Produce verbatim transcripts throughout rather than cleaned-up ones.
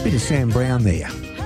Bit of Sam Brown there.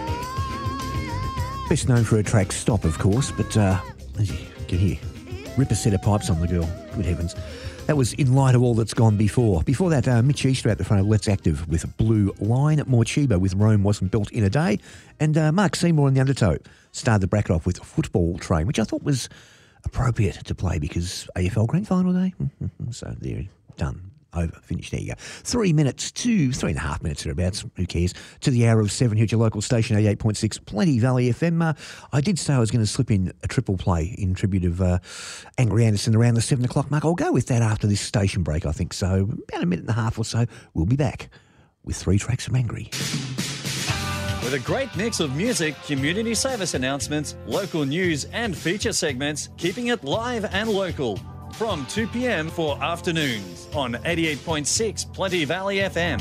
Best known for her track Stop, of course, but uh, as you can hear, rip a set of pipes on the girl. Good heavens. That was In Light of All That's Gone Before. Before that, uh, Mitch Easter at the front of Let's Active with Blue Line. Morcheeba with Rome Wasn't Built in a Day. And uh, Mark Seymour and the Undertow started the bracket off with Football Train, which I thought was appropriate to play because A F L Grand Final day. So there, done. Over, finished. There you go. Three minutes to three and a half minutes thereabouts. Who cares? To the hour of seven here at your local station, eighty-eight point six, Plenty Valley F M. Uh, I did say I was going to slip in a triple play in tribute of uh, Angry Anderson around the seven o'clock mark. I'll go with that after this station break, I think. So about a minute and a half or so, we'll be back with three tracks from Angry. With a great mix of music, community service announcements, local news and feature segments, keeping it live and local. From two p.m. for afternoons on eighty-eight point six Plenty Valley F M.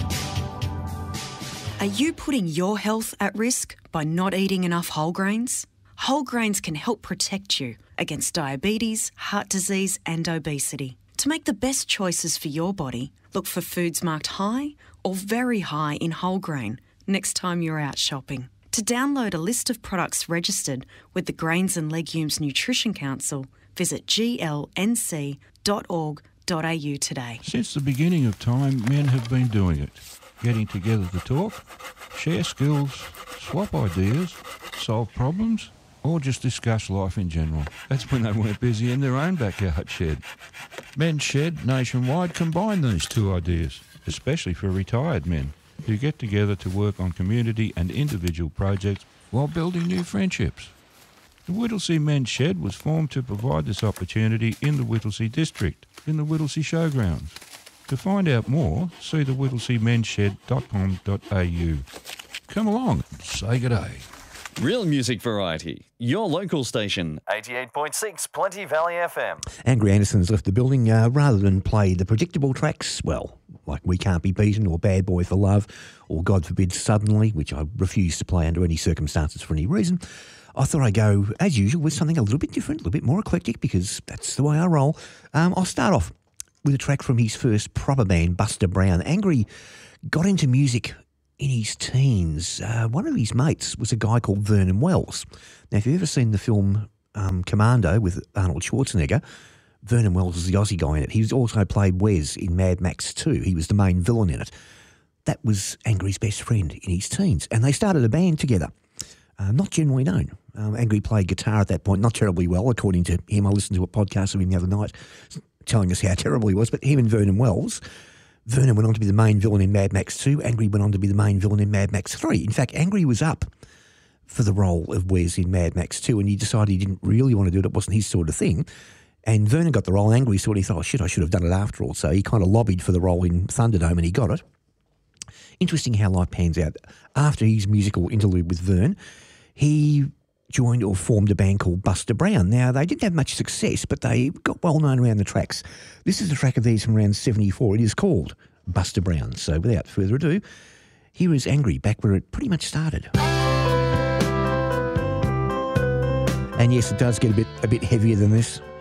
Are you putting your health at risk by not eating enough whole grains? Whole grains can help protect you against diabetes, heart disease and obesity. To make the best choices for your body, look for foods marked high or very high in whole grain next time you're out shopping. To download a list of products registered with the Grains and Legumes Nutrition Council, visit g l n c dot org dot a u today. Since the beginning of time, men have been doing it. Getting together to talk, share skills, swap ideas, solve problems, or just discuss life in general. That's when they weren't busy in their own backyard shed. Men's Shed nationwide combine these two ideas, especially for retired men who get together to work on community and individual projects while building new friendships. The Whittlesea Men's Shed was formed to provide this opportunity in the Whittlesea district, in the Whittlesea Showgrounds. To find out more, see the whittlesea mens shed dot com dot a u. Come along, say good day. Real music variety. Your local station. eighty-eight point six Plenty Valley F M. Angry Anderson's left the building. Uh, rather than play the predictable tracks, well, like We Can't Be Beaten or Bad Boy for Love or God Forbid Suddenly, which I refuse to play under any circumstances for any reason, I thought I'd go, as usual, with something a little bit different, a little bit more eclectic, because that's the way I roll. Um, I'll start off with a track from his first proper band, Buster Brown. Angry got into music in his teens. Uh, one of his mates was a guy called Vernon Wells. Now, if you've ever seen the film um, Commando with Arnold Schwarzenegger, Vernon Wells was the Aussie guy in it. He also played Wes in Mad Max two. He was the main villain in it. That was Angry's best friend in his teens, and they started a band together. Uh, not generally known. Um, Angry played guitar at that point, not terribly well, according to him. I listened to a podcast of him the other night telling us how terrible he was, but him and Vernon Wells, Vernon went on to be the main villain in Mad Max two, Angry went on to be the main villain in Mad Max three. In fact, Angry was up for the role of Wes in Mad Max two, and he decided he didn't really want to do it, it wasn't his sort of thing, and Vernon got the role. Angry sort of thought, oh shit, I should have done it after all, so he kind of lobbied for the role in Thunderdome and he got it. Interesting how life pans out. After his musical interlude with Vern, he joined or formed a band called Buster Brown. Now, they didn't have much success, but they got well known around the tracks. This is a track of theirs from around seventy-four. It is called Buster Brown. So without further ado, here is Angry, back where it pretty much started. And yes, it does get a bit a bit heavier than this.